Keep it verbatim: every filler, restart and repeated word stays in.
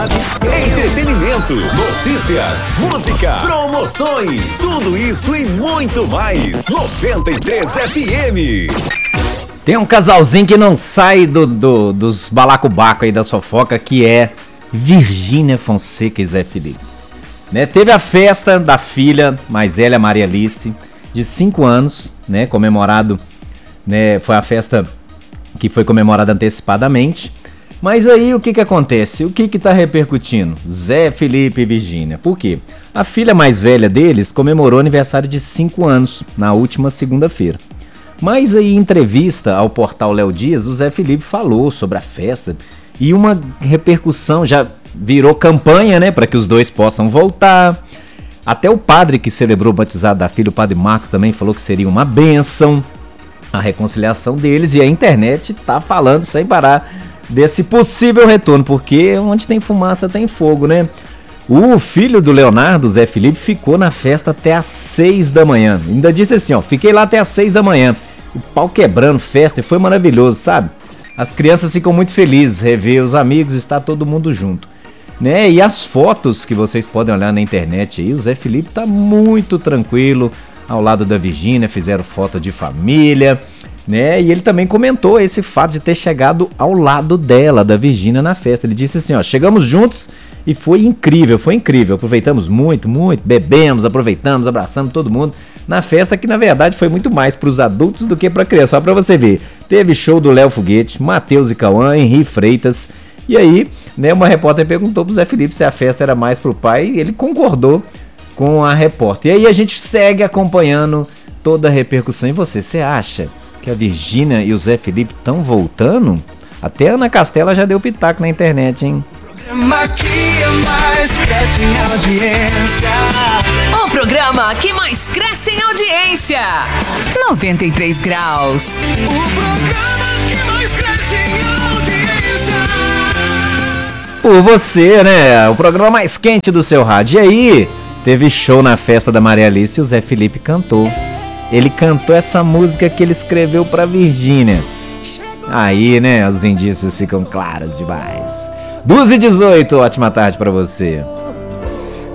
novidades, entretenimento, notícias, música, promoções, tudo isso e muito mais. noventa e três F M. Tem um casalzinho que não sai do, do, dos balacobaco aí da fofoca, que é Virgínia Fonseca e Zé Felipe. Né? Teve a festa da filha mais velha, Maria Alice, de cinco anos, né? Comemorado, né? Foi a festa que foi comemorada antecipadamente. Mas aí o que que acontece? O que que tá repercutindo? Zé Felipe e Virgínia. Por quê? A filha mais velha deles comemorou aniversário de cinco anos na última segunda-feira. Mas aí, em entrevista ao portal Léo Dias, o Zé Felipe falou sobre a festa e uma repercussão, já virou campanha, né, para que os dois possam voltar. Até o padre que celebrou o batizado da filha, o padre Marcos, também falou que seria uma bênção a reconciliação deles, e a internet tá falando sem parar desse possível retorno, porque onde tem fumaça tem fogo, né? O filho do Leonardo, Zé Felipe, ficou na festa até às seis da manhã. Ainda disse assim, ó, fiquei lá até às seis da manhã. O pau quebrando, festa, e foi maravilhoso, sabe? As crianças ficam muito felizes, rever os amigos, está todo mundo junto. Né? E as fotos que vocês podem olhar na internet aí, o Zé Felipe tá muito tranquilo, ao lado da Virgínia, fizeram foto de família, né? E ele também comentou esse fato de ter chegado ao lado dela, da Virgínia, na festa. Ele disse assim, ó, chegamos juntos e foi incrível, foi incrível. Aproveitamos muito, muito, bebemos, aproveitamos, abraçamos todo mundo na festa, que na verdade foi muito mais para os adultos do que para criança. Só para você ver, teve show do Léo Foguete, Matheus e Cauã, Henri Freitas. E aí, né, uma repórter perguntou pro Zé Felipe se a festa era mais pro pai, e ele concordou com a repórter. E aí a gente segue acompanhando toda a repercussão. E você, você acha que a Virgínia e o Zé Felipe estão voltando? Até a Ana Castela já deu pitaco na internet, hein? O programa que mais cresce em audiência. noventa e três graus. O programa que mais cresce em audiência. Por você, né? O programa mais quente do seu rádio. E aí, teve show na festa da Maria Alice e o Zé Felipe cantou. Ele cantou essa música que ele escreveu pra Virgínia. Aí, né, os indícios ficam claros demais. doze e dezoito, ótima tarde pra você.